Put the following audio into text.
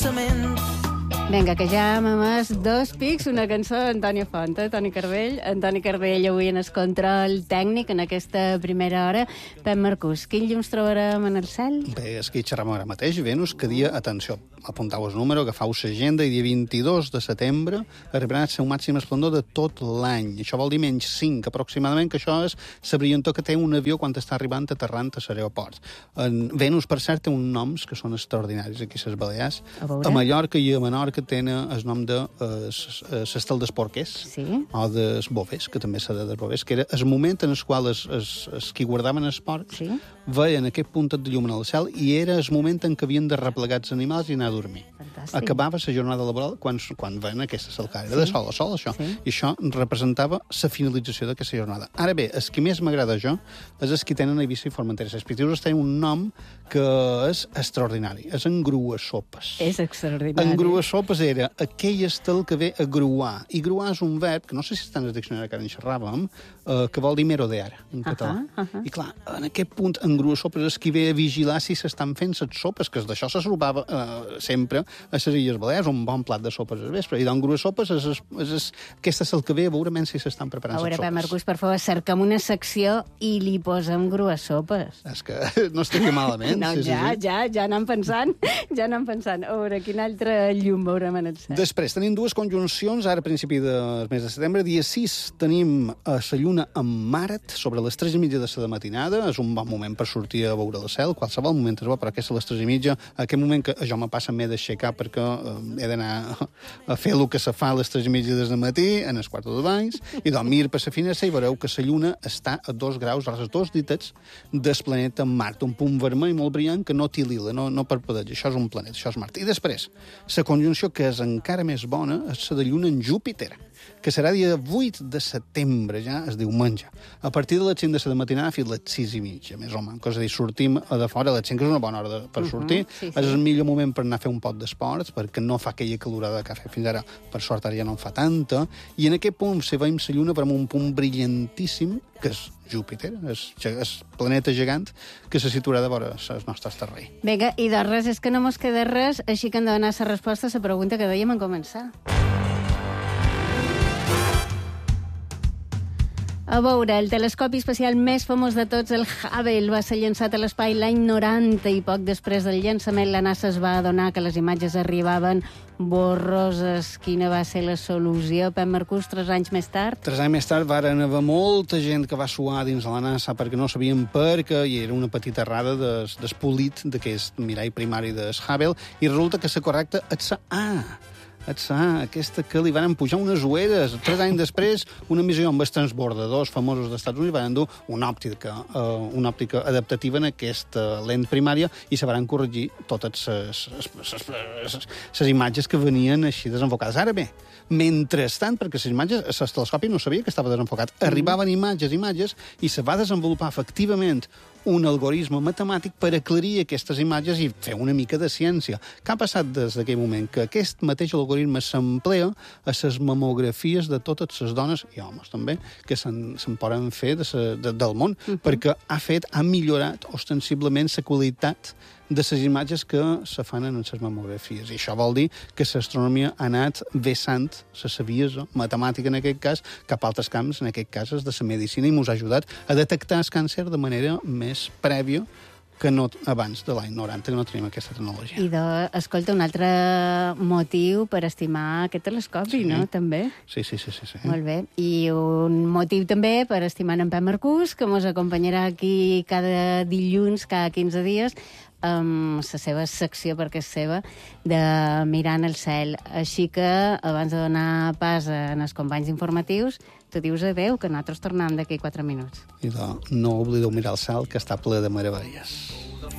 pensament. Vinga, que ja hem emès 2 pics, una cançó d'Antoni Font, Toni Cardell. Antoni Cardell avui en el control tècnic en aquesta primera hora. Pep Marcús, quin llums trobarem en el cel? Bé, és que hi xerram ara mateix, Venus, que dia, atenció, apuntau el número, agafau l'agenda, i dia 22 de setembre arribarà al seu màxim esplendor de tot l'any. Això vol dir menys 5, aproximadament, que això és la brillantor que té un avió quan està arribant aterrant a l'aeroport. Venus, per cert, té uns noms que són extraordinaris aquí a les Balears. A Mallorca i a Menorca tenen el nom de l'Estel dels Porquers, sí, o dels Bovers, que també s'ha de Bovers, que era el moment en el qual els qui guardaven els porcs, sí, veien aquest puntet de llum en el cel, i era el moment en què havien de replegar els animals i anar a dormir. Fantàstic. Acabava la jornada laboral quan veien aquesta salcada. Era de sol a sol, això. Sí. I això representava la finalització d'aquesta jornada. Ara bé, el que més m'agrada a jo és els que tenen a Eivissa i Formentera. Els pitius tenen un nom que és extraordinari. És engruassopes. És extraordinari. Engruassopes era aquell estel que ve a gruar. I gruar és un verb, que no sé si està en el diccionari que ara en xerràvem, que vol dir merodear, en català. I clar, en aquest punt, engruassopes és qui ve a vigilar si s'estan fent les sopes, que d'això se sopava sempre a les Illes Balears, un bon plat de sopes al vespre. I d'engruassopes aquesta és el que ve a veure menys si s'estan preparant les sopes. A veure, Pep Marcús, per favor, cercam una secció i li posem gruassopes. És que no estigui malament. No, ja anem pensant. A veure, quin altre llum veurem en el cel. Després tenim dues conjuncions, ara a principi del mes de setembre. Dia 6 tenim la lluna en Màret, sobre les 3:30 de la matinada. És un bon moment per sortir a veure el cel. Qualsevol moment és bo, però aquesta a les 3:30, aquest moment que jo me passa, m'he d'aixecar perquè he d'anar a fer el que se fa a les 3:30 del matí, en el quarto de banys, i doncs mir per la finestra i veureu que la lluna està a 2 graus, a les 2 dites del planeta Mart, un punt vermell molt brillant que no tilila, no parpadeja. Això és un planeta, això és Mart. I després, la conjunció que és encara més bona és la de lluna en Júpiter, que serà dia 8 de setembre, ja es diumenge, a partir de les 5 de la matinada fins a les 6:30, més o menys. És a dir, sortim a de fora a les 5, que és una bona hora per sortir. Sí. És el millor moment per anar a fer un pot d'esports, perquè no fa aquella calorada que ha fet fins ara. Per sort ara ja no en fa tanta. I en aquest punt, si veiem la lluna, veurem un punt brillantíssim, que és Júpiter, és planeta gegant, que se situarà de vora el nostre terreny. Vinga, i de res, és que no mos queda res, així que hem de donar la resposta a la pregunta que dèiem en començar. A veure, el telescopi espacial més famós de tots, el Hubble, va ser llançat a l'espai l'any 90 i poc després del llançament la NASA es va adonar que les imatges arribaven borroses. Quina va ser la solució, Pep Marcús, 3 anys més tard? 3 anys més tard varen haver molta gent que va suar dins de la NASA perquè no sabien per què, i era una petita errada despolit d'aquest mirall primari del Hubble, i resulta que la correcta és aquesta que li van pujar unes ulleres. 3 anys després, una missió amb els transbordadors famosos dels Estats Units van dur una òptica adaptativa en aquesta lent primària i se van corregir totes les imatges que venien així desenfocades. Ara bé, mentrestant, perquè les imatges, el telescopi no sabia que estava desenfocat, arribaven imatges, i se va desenvolupar efectivament un algoritme matemàtic per aclarir aquestes imatges i fer una mica de ciència. Què ha passat des d'aquell moment? Que aquest mateix algoritme s'emplea a les mamografies de totes les dones, i homes també, que se'n poden fer del món, perquè ha millorat ostensiblement la qualitat de les imatges que se fan en les mamografies. I això vol dir que l'astronomia ha anat vessant la saviesa matemàtica, en aquest cas, cap a altres camps, en aquest cas és de la medicina, i ens ha ajudat a detectar el càncer de manera més prèvia que no abans de l'any 90, que no tenim aquesta tecnologia. I, escolta, un altre motiu per estimar aquest telescopi, no?, també? Sí. Molt bé. I un motiu també per estimar en Pep Marcús, que ens acompanyarà aquí cada dilluns, cada 15 dies, amb la seva secció, perquè és seva, de Mirant el cel. Així que, abans de donar pas als companys informatius, tu dius adeu, que nosaltres tornem d'aquí 4 minuts. I no oblideu mirar el cel, que està ple de meravelles.